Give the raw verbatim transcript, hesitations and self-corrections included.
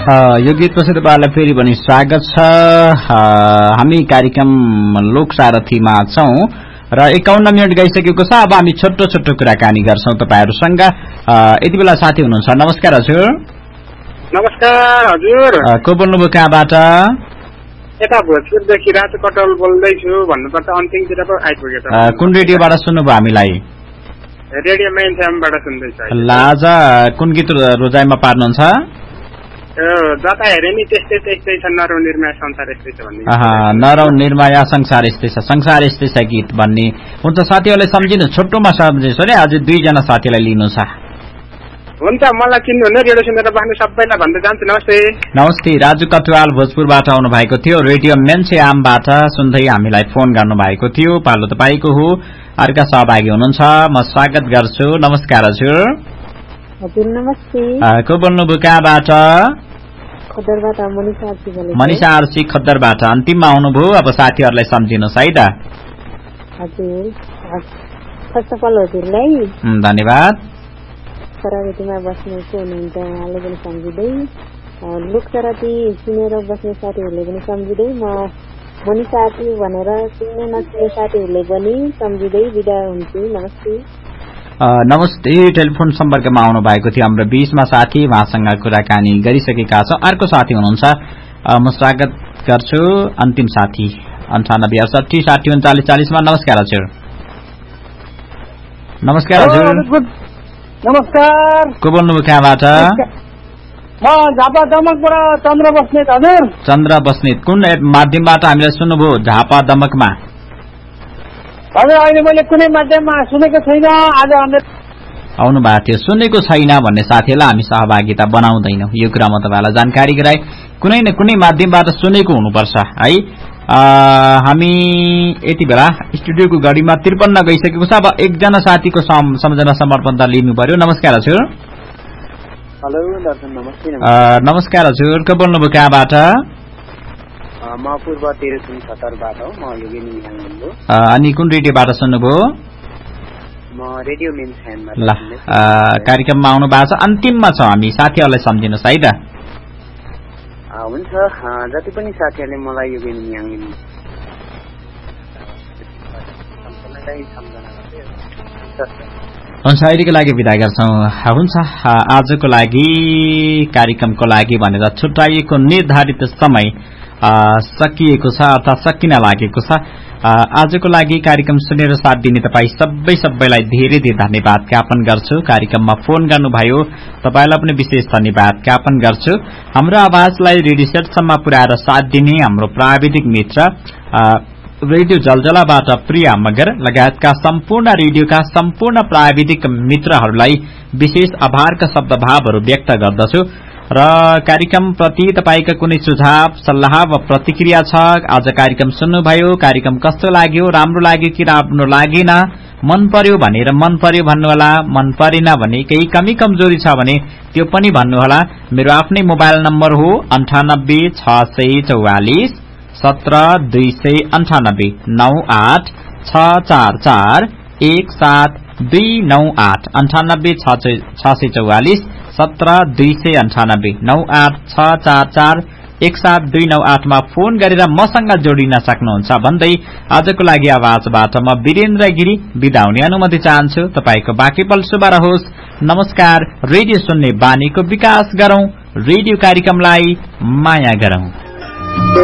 यो गीतपछि तपाईहरुलाई फेरि पनि स्वागत छ। हामी कार्यक्रम लोक सारथीमा छौं र एकाउन्न मिनेट गइसकेको छ। अब हामी छोटो छोटो कुराकानी गर्छौं तपाईहरुसँग। यति बेला साथी हुनुहुन्छ। नमस्कार हजुर। नमस्कार हजुर। को बोल्नुभयो कहाँबाट? यता भोजपुरदेखि राजु कटल बोल्दैछु। भन्नुपर्छ अन्तिमतिर पो आइपुगेछ। कुन रेडियोबाट सुन्नुभयो हामीलाई? रेडियो मेन फ्यामबाट सुन्दैछु। लाजा कुन गीत रोजाइमा पार्नुहुन्छ? जता हेरे नि त्यस्तै त्यस्तै छ, नरौ निर्माया संसार यस्तै छ भन्ने। नरौ निर्माया संसार यस्तै छ, संसार यस्तै छ गीत भन्ने हुन्छ। साथीहरुलाई सम्झिनु, छोटोमा सम्झिनु नि। आज दुईजना साथीलाई लिनु छ। हुन्छ, मलाई चिन्नु हुन्न, रेडियो सुनेर बस्ने सबैलाई भन्दै जान्छु। नमस्ते। नमस्ते। राजु कटुवाल भोजपुरबाट आउनु भएको थियो। रेडियो मेन्से आमबाट सुन्दै हामीलाई फोन गर्नु भएको थियो। पालो तपाईको हो। अर्का सहभागी हुनुहुन्छ, म स्वागत गर्छु। नमस्कार हजुर। हजुर नमस्ते। को बोल्नुभयो कहाँबाट? खद्दरबाट मनिषा आरसी बोलेको। मनिषा आरसी खद्दरबाट अन्तिममा आउनुभयो। अब साथीहरुलाई सम्झिनुस् है त। हजुर। फर्स्ट अफ अल हजुरलाई धन्यवाद। सराबेटीमा बस्नुहुन्छ हुनुहुन्छ उहाँले पनि सम्झिँदै, लोक सारथी सुनेर बस्ने साथीहरूले पनि सम्झिँदै, म मनिषा आरसी भनेर सुन्ने नसुन्ने साथीहरूले पनि सम्झिँदै बिदा हुन्छु। नमस्ते। नमस्ते। टेलिफोन सम्पर्कमा आउनु भएको थियो हाम्रो बीचमा साथी, उहाँसँग कुराकानी गरिसकेका छौं। अर्को साथी हुनुहुन्छ, म स्वागत गर्छु। अन्तिम साथी अन्ठानब्बे अडसठी साठी उन्चालिस चालिसमा। नमस्कार हजुर। नमस्कार हजुर। नमस्कार। को बोल्नुभयो कहाँबाट? म झापा दमकबाट चन्द्र बस्नेत हजुर। चन्द्र बस्नेत कुन माध्यमबाट हामीलाई सुन्नुभयो? झापा दमकमा हजुर। अहिले मैले कुनै माध्यममा सुनेको छैन। आज आउनु भएको थियो। सुनेको छैन भन्ने साथीलाई हामी सहभागिता बनाउँदैनौं। यो कुरा म तपाईलाई जानकारी गराए। कुनै न कुनै माध्यमबाट सुनेको हुनुपर्छ है। हामी यति बेला स्टुडियोको घडीमा त्रिपन्न गइसकेको छ। अब एकजना साथीको सम्झना समर्पण त लिनु पर्यो। नमस्कार हजुर। हेलो दर्शन नमस्ते। नमस्कार हजुर। को बोल्नुभयो कहाँबाट? म पूर्व तेह्रथुम सतरबाट हो। म योगिनी मिहाङ। अनि कुन रेडियोबाट सुन्नुभयो? म रेडियो मेन फ्यानमा। ल कार्यक्रममा आउनु भएको छ। अन्तिममा छ हामी। साथीहरुलाई सम्झिनुस् है त। हुन्छ। जति पनि साथीहरूले मलाई योगिनी मिहाङ हुन्छ, अहिलेको लागि बिदा गर्छौं। हुन्छ, आजको लागि कार्यक्रमको लागि भनेर छुट्याइएको निर्धारित समय सकिएको छ अर्थात सकिन लागेको छ। आजको लागि कार्यक्रम सुनेर साथ दिने तपाई सबै सबैलाई धेरै धेरै धन्यवाद ज्ञापन गर्छु। कार्यक्रममा फोन गर्नुभयो तपाईलाई पनि विशेष धन्यवाद ज्ञापन गर्छु। हाम्रो आवाजलाई रेडियो सेटसम्म पुर्याएर साथ दिने हाम्रो प्राविधिक मित्र रेडियो जलजलाबाट प्रिया मगर लगायतका सम्पूर्ण रेडियोका सम्पूर्ण प्राविधिक मित्रहरूलाई विशेष आभारका शब्दभावहरू व्यक्त गर्दछु। र कार्यक्रम प्रति तपाईका कुनै सुझाव सल्लाह वा प्रतिक्रिया छ? आज कार्यक्रम सुन्नुभयो, कार्यक्रम कस्तो लाग्यो, राम्रो लाग्यो कि राम्रो लागेन, मन पर्यो भनेर मन पर्यो भन्नुहोला, मन परेन भने केही कमी कमजोरी छ भने त्यो पनि भन्नुहोला। मेरो आफ्नै मोबाइल नम्बर हो अन्ठानब्बे छ सय चौवालिस सत्र दुई सय अन्ठानब्बे नौ आठ छ चार चार एक सात दुई नौ आठ अन्ठानब्बे छ सय चौवालिस सत्र दुई सय अन्ठानब्बे नौ आठ छ चार चार एक सात दुई नौ आठमा फोन गरेर मसँग जोडिन सक्नुहुन्छ भन्दै आजको लागि आवाजबाट म वीरेन्द्र गिरी बिदा हुने अनुमति चाहन्छु। तपाईको बाँकी पल शुभ रहोस्। नमस्कार। रेडियो सुन्ने बानीको विकास गरौं, रेडियो कार्यक्रमलाई माया गरौं।